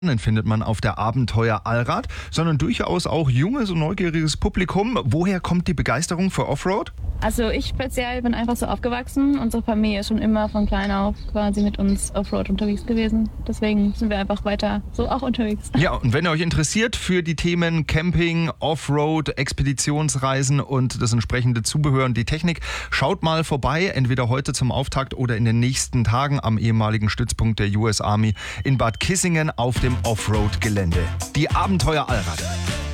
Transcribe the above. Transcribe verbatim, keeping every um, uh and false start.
findet man auf der Abenteuer Allrad, sondern durchaus auch junges und neugieriges Publikum. Woher kommt die Begeisterung für Offroad? Also ich speziell bin einfach so aufgewachsen. Unsere Familie ist schon immer von klein auf quasi mit uns Offroad unterwegs gewesen. Deswegen sind wir einfach weiter so auch unterwegs. Ja, und wenn ihr euch interessiert für die Themen Camping, Offroad, Expeditionsreisen und das entsprechende Zubehör und die Technik, schaut mal vorbei, entweder heute zum Auftakt oder in den nächsten Tagen am ehemaligen Stützpunkt der U S Army in Bad Kissingen auf dem Offroad-Gelände. Die Abenteuer Allrad.